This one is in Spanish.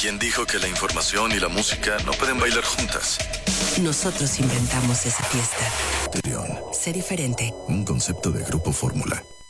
¿Quién dijo que la información y la música no pueden bailar juntas? Nosotros inventamos esa fiesta. Terion. Sé diferente. Un concepto de Grupo Fórmula.